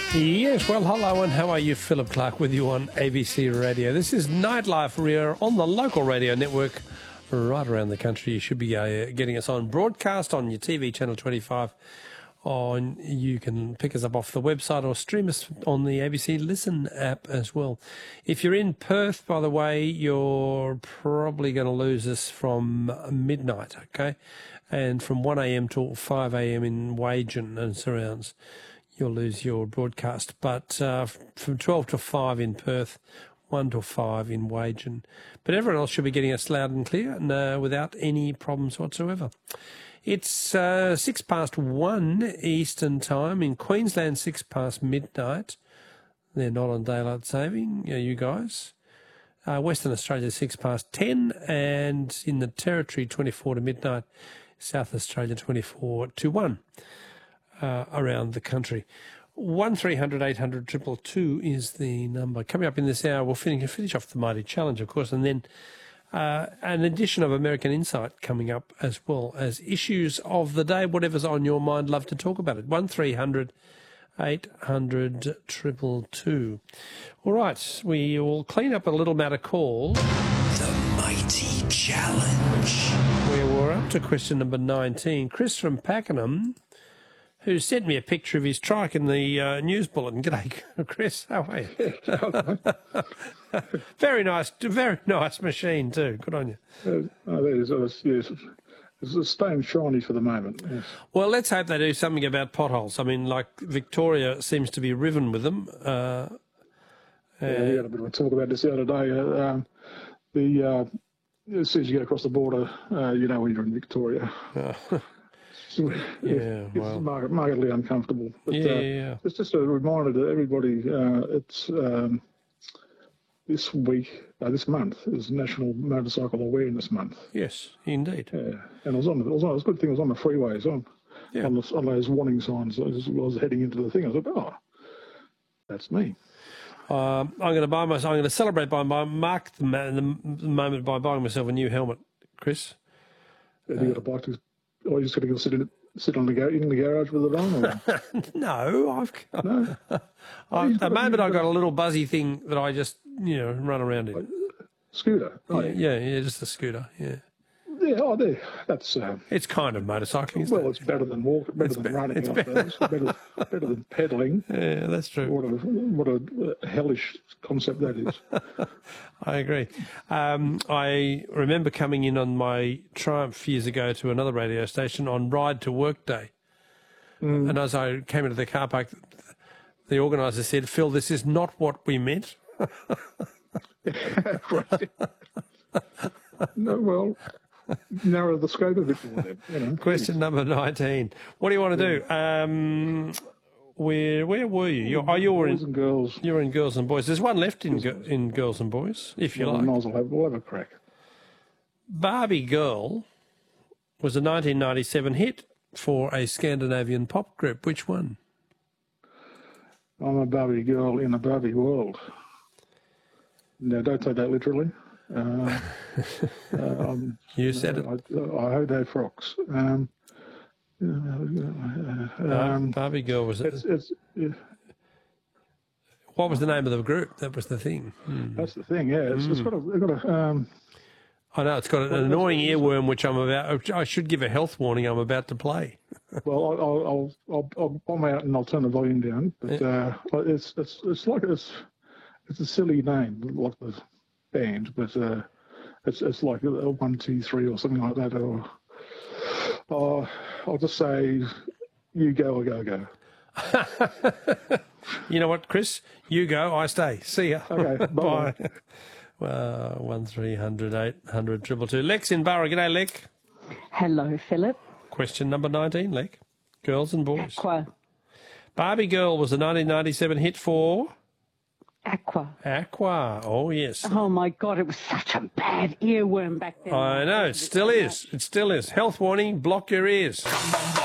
Yes, well, hello and how are you? Philip Clark with you on ABC Radio. This is Nightlife. We are on the local radio network right around the country. You should be getting us on broadcast on your TV, Channel 25. You can pick us up off the website or stream us on the ABC Listen app as well. If you're in Perth, by the way, you're probably going to lose us from midnight, okay? And from 1 a.m. till 5 a.m. in Wagen and surrounds, you'll lose your broadcast. But from 12 to 5 in Perth, 1 to 5 in Wagen. But everyone else should be getting us loud and clear and without any problems whatsoever. It's 6 past 1 Eastern time. In Queensland, 6 past midnight. They're not on daylight saving, you guys. Western Australia, 6 past 10. And in the Territory, 24 to midnight. South Australia, 24 to 1. Around the country. 1300 800 222 is the number. Coming up in this hour, we'll finish off the Mighty Challenge, of course, and then an edition of American Insight coming up, as well as issues of the day, whatever's on your mind. Love to talk about it. 1300 800 222. All right, we will clean up a little matter called The Mighty Challenge, where we're up to question number 19. Chris from Pakenham, who sent me a picture of his trike in the news bulletin. G'day, Chris. How are you? Very nice machine too. Good on you. Yes. It's staying shiny for the moment. Yes. Well, let's hope they do something about potholes. I mean, like Victoria seems to be riven with them. We had a bit of a talk about this the other day. As soon as you get across the border, when you're in Victoria. It's markedly uncomfortable. But, it's just a reminder to everybody. It's this month is National Motorcycle Awareness Month. Yes, indeed. Yeah, and it was a good thing. It was on the freeways, on those warning signs. I was heading into the thing. I thought, oh, that's me. I'm going to celebrate by mark the moment by buying myself a new helmet, Chris. Have you got a bike? Or are you just going to sit in the garage with it on? Or? No, at the moment I've got a little buzzy thing that I just run around in. Scooter, right? Yeah, just a scooter. Yeah. Yeah, that's. It's kind of motorcycling. Isn't it? It's better than walking, better than running. It's better than pedalling. Yeah, that's true. What a hellish concept that is. I agree. I remember coming in on my Triumph years ago to another radio station on Ride to Work Day, and as I came into the car park, the organiser said, "Phil, this is not what we meant." Right. No, well. Narrow the scope of it for them. Question number 19. What do you want to do? Where were you? You were in Boys and Girls. You were in Girls and Boys. There's one left in Girls and Boys, if you like. We'll have a crack. Barbie Girl was a 1997 hit for a Scandinavian pop group. Which one? I'm a Barbie girl in a Barbie world. No, don't take that literally. You said it. I hope they frocks. Barbie Girl was it? What was the name of the group? That was the thing. That's the thing. Yeah, it's got a. I know it's got an annoying earworm, which I should give a health warning. I'm about to play. Well, I'll bomb out and I'll turn the volume down. But it's like it's a silly name, like the band, but it's like a 1, 2, 3 or something like that. Or I'll just say, you go, I go. You know what, Chris? You go, I stay. See ya. Okay, bye. 1300 800 222. Lex in Barra. G'day, Lex. Hello, Philip. Question number 19, Lex. Girls and Boys. Aqua. Barbie Girl was a 1997 hit for... Aqua. Oh, yes. Oh, my God, it was such a bad earworm back then. I know, it still is. It still is. Health warning, block your ears.